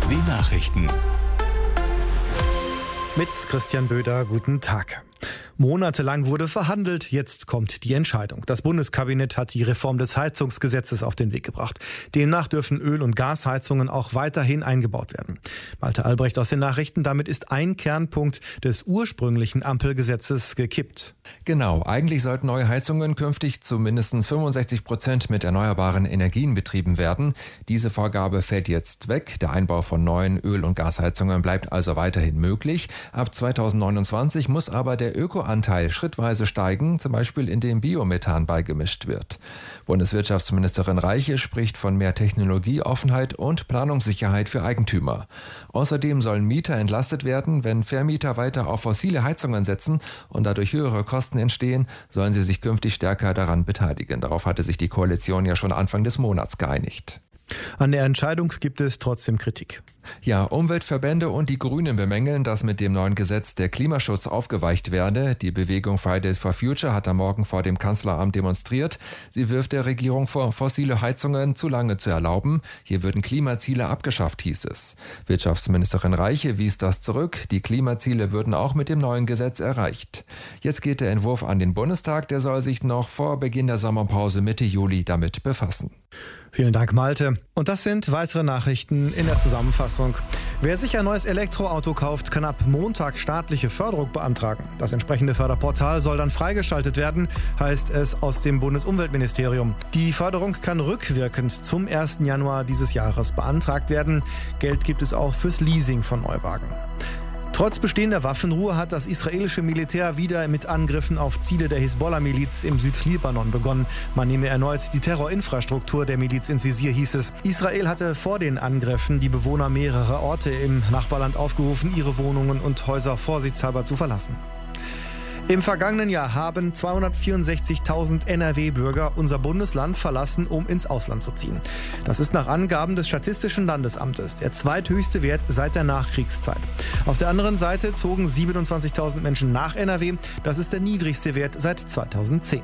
Die Nachrichten. Mit Christian Böder, guten Tag. Monatelang wurde verhandelt, jetzt kommt die Entscheidung. Das Bundeskabinett hat die Reform des Heizungsgesetzes auf den Weg gebracht. Demnach dürfen Öl- und Gasheizungen auch weiterhin eingebaut werden. Malte Albrecht aus den Nachrichten, damit ist ein Kernpunkt des ursprünglichen Ampelgesetzes gekippt. Genau, eigentlich sollten neue Heizungen künftig zu mindestens 65% mit erneuerbaren Energien betrieben werden. Diese Vorgabe fällt jetzt weg. Der Einbau von neuen Öl- und Gasheizungen bleibt also weiterhin möglich. Ab 2029 muss aber der Ökoanteil schrittweise steigen, zum Beispiel indem Biomethan beigemischt wird. Bundeswirtschaftsministerin Reiche spricht von mehr Technologieoffenheit und Planungssicherheit für Eigentümer. Außerdem sollen Mieter entlastet werden, wenn Vermieter weiter auf fossile Heizungen setzen und dadurch höhere Kosten entstehen, sollen sie sich künftig stärker daran beteiligen. Darauf hatte sich die Koalition ja schon Anfang des Monats geeinigt. An der Entscheidung gibt es trotzdem Kritik. Ja, Umweltverbände und die Grünen bemängeln, dass mit dem neuen Gesetz der Klimaschutz aufgeweicht werde. Die Bewegung Fridays for Future hat am Morgen vor dem Kanzleramt demonstriert. Sie wirft der Regierung vor, fossile Heizungen zu lange zu erlauben. Hier würden Klimaziele abgeschafft, hieß es. Wirtschaftsministerin Reiche wies das zurück. Die Klimaziele würden auch mit dem neuen Gesetz erreicht. Jetzt geht der Entwurf an den Bundestag. Der soll sich noch vor Beginn der Sommerpause Mitte Juli damit befassen. Vielen Dank, Malte. Und das sind weitere Nachrichten in der Zusammenfassung. Wer sich ein neues Elektroauto kauft, kann ab Montag staatliche Förderung beantragen. Das entsprechende Förderportal soll dann freigeschaltet werden, heißt es aus dem Bundesumweltministerium. Die Förderung kann rückwirkend zum 1. Januar dieses Jahres beantragt werden. Geld gibt es auch fürs Leasing von Neuwagen. Trotz bestehender Waffenruhe hat das israelische Militär wieder mit Angriffen auf Ziele der Hisbollah-Miliz im Südlibanon begonnen. Man nehme erneut die Terrorinfrastruktur der Miliz ins Visier, hieß es. Israel hatte vor den Angriffen die Bewohner mehrerer Orte im Nachbarland aufgerufen, ihre Wohnungen und Häuser vorsichtshalber zu verlassen. Im vergangenen Jahr haben 264.000 NRW-Bürger unser Bundesland verlassen, um ins Ausland zu ziehen. Das ist nach Angaben des Statistischen Landesamtes der zweithöchste Wert seit der Nachkriegszeit. Auf der anderen Seite zogen 27.000 Menschen nach NRW. Das ist der niedrigste Wert seit 2010.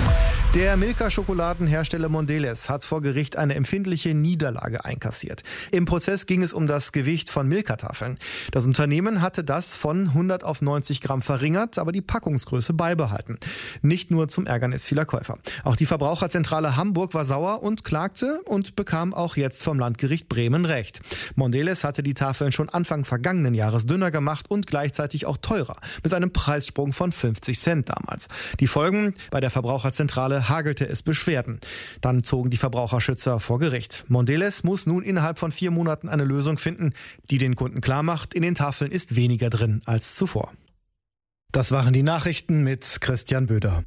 Der Milka-Schokoladenhersteller Mondelez hat vor Gericht eine empfindliche Niederlage einkassiert. Im Prozess ging es um das Gewicht von Milka-Tafeln. Das Unternehmen hatte das von 100 auf 90 Gramm verringert, aber die Packungsgröße beibehalten. Nicht nur zum Ärgernis vieler Käufer. Auch die Verbraucherzentrale Hamburg war sauer und klagte und bekam auch jetzt vom Landgericht Bremen Recht. Mondelez hatte die Tafeln schon Anfang vergangenen Jahres dünner gemacht und gleichzeitig auch teurer, mit einem Preissprung von 50 Cent damals. Die Folgen: bei der Verbraucherzentrale hagelte es Beschwerden. Dann zogen die Verbraucherschützer vor Gericht. Mondelez muss nun innerhalb von 4 Monaten eine Lösung finden, die den Kunden klarmacht, in den Tafeln ist weniger drin als zuvor. Das waren die Nachrichten mit Christian Böder.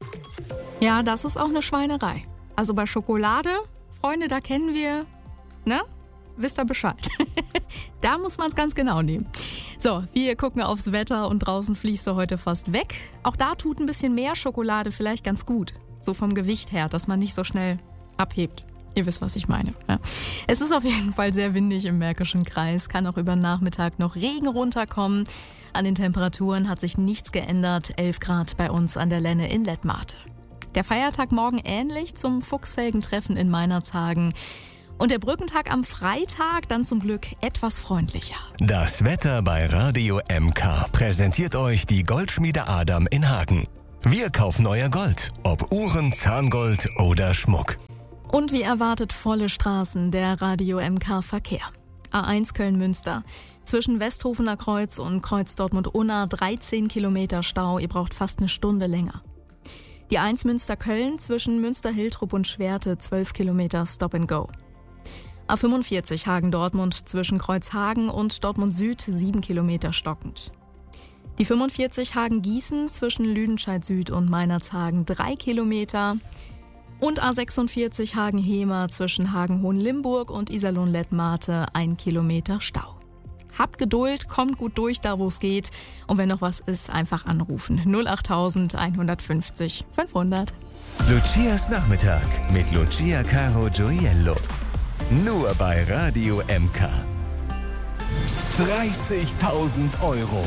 Ja, das ist auch eine Schweinerei. Also bei Schokolade, Freunde, da kennen wir, ne? Wisst ihr Bescheid. Da muss man es ganz genau nehmen. So, wir gucken aufs Wetter und draußen fließt so heute fast weg. Auch da tut ein bisschen mehr Schokolade vielleicht ganz gut. So vom Gewicht her, dass man nicht so schnell abhebt. Ihr wisst, was ich meine. Ja. Es ist auf jeden Fall sehr windig im Märkischen Kreis. Kann auch über den Nachmittag noch Regen runterkommen. An den Temperaturen hat sich nichts geändert. 11 Grad bei uns an der Lenne in Lettmate. Der Feiertag morgen ähnlich zum Fuchsfelgentreffen in Meinerzhagen. Und der Brückentag am Freitag dann zum Glück etwas freundlicher. Das Wetter bei Radio MK präsentiert euch die Goldschmiede Adam in Hagen. Wir kaufen euer Gold, ob Uhren, Zahngold oder Schmuck. Und wie erwartet volle Straßen der Radio MK Verkehr. A1 Köln-Münster. Zwischen Westhofener Kreuz und Kreuz Dortmund-Unna 13 Kilometer Stau. Ihr braucht fast eine Stunde länger. Die 1 Münster-Köln zwischen Münster-Hiltrup und Schwerte 12 Kilometer Stop and Go. A45 Hagen-Dortmund zwischen Kreuzhagen und Dortmund Süd 7 Kilometer stockend. Die 45 Hagen-Gießen zwischen Lüdenscheid Süd und Meinerzhagen 3 Kilometer. Und A46 Hagen-Hemer zwischen Hagen-Hohenlimburg und Iserlohn-Lettmate 1 Kilometer Stau. Habt Geduld, kommt gut durch da, wo es geht. Und wenn noch was ist, einfach anrufen. 08000 150 500. Lucias Nachmittag mit Lucia Caro Gioiello. Nur bei Radio MK. 30.000 Euro.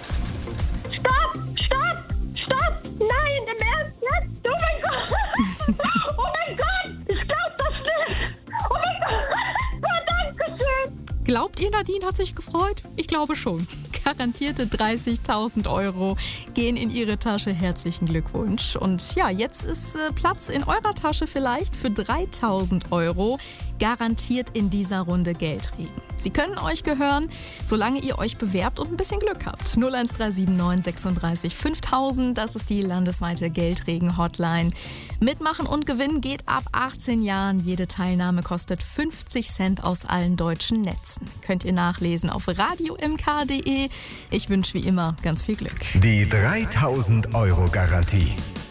Stopp! Nein, im Ernst jetzt? Oh mein Gott! Oh mein Gott! Ich glaub das nicht! Oh mein Gott! Oh, danke schön! Glaubt ihr, Nadine hat sich gefreut? Ich glaube schon. Garantierte 30.000 Euro gehen in ihre Tasche. Herzlichen Glückwunsch. Und ja, jetzt ist Platz in eurer Tasche vielleicht für 3.000 Euro. Garantiert in dieser Runde Geldregen. Sie können euch gehören, solange ihr euch bewerbt und ein bisschen Glück habt. 01379 36 5000, das ist die landesweite Geldregen-Hotline. Mitmachen und gewinnen geht ab 18 Jahren. Jede Teilnahme kostet 50 Cent aus allen deutschen Netzen. Könnt ihr nachlesen auf radiomk.de. Ich wünsche wie immer ganz viel Glück. Die 3.000 Euro Garantie.